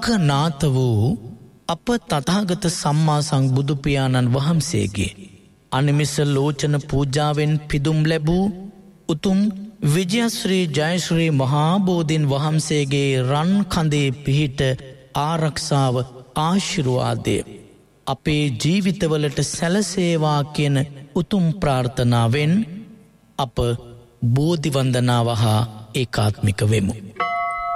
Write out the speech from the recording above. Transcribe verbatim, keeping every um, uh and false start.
කනාත වූ අප තථාගත සම්මා සම්බුදු පියාණන් වහන්සේගේ අනිමිස ලෝචන පූජාවෙන් පිදුම් ලැබූ උතුම් විජයශ්‍රී ජයශ්‍රී මහා බෝධීන් වහන්සේගේ රන් කඳේ පිහිට ආරක්ෂාව ආශිර්වාදය අපේ ජීවිතවලට සැලසේවා කියන උතුම් ප්‍රාර්ථනාවෙන් අප බෝධි වන්දනාව හා ඒකාත්මික වෙමු.